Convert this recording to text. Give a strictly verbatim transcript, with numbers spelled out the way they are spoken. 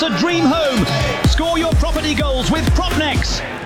a dream home. Score your property goals with Propnex.